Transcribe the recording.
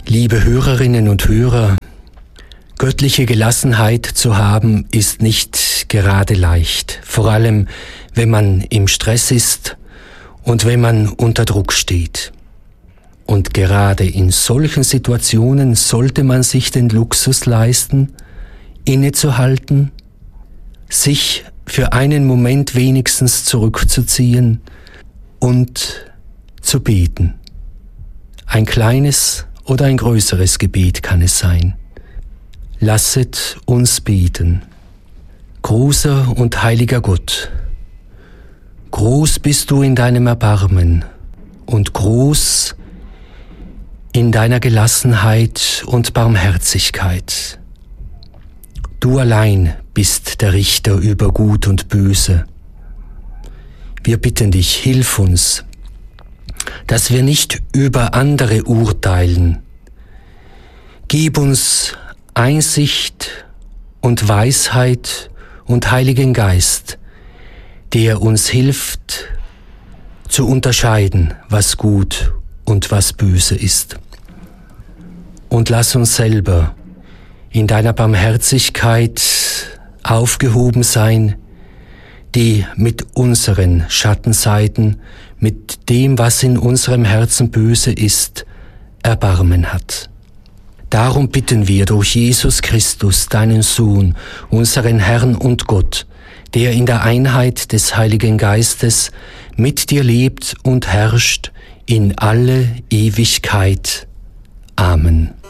Liebe Hörerinnen und Hörer, göttliche Gelassenheit zu haben, ist nicht gerade leicht, vor allem wenn man im Stress ist und wenn man unter Druck steht. Und gerade in solchen Situationen sollte man sich den Luxus leisten, innezuhalten, sich für einen Moment wenigstens zurückzuziehen und zu beten. Ein kleines oder ein größeres Gebet kann es sein. Lasset uns beten. Großer und heiliger Gott, groß bist du in deinem Erbarmen und groß in deiner Gelassenheit und Barmherzigkeit. Du allein bist der Richter über Gut und Böse. Wir bitten dich, hilf uns, dass wir nicht über andere urteilen. Gib uns Einsicht und Weisheit und Heiligen Geist, der uns hilft, zu unterscheiden, was gut und was böse ist. Und lass uns selber in deiner Barmherzigkeit aufgehoben sein, die mit unseren Schattenseiten, mit dem, was in unserem Herzen böse ist, Erbarmen hat. Darum bitten wir durch Jesus Christus, deinen Sohn, unseren Herrn und Gott, der in der Einheit des Heiligen Geistes mit dir lebt und herrscht in alle Ewigkeit. Amen.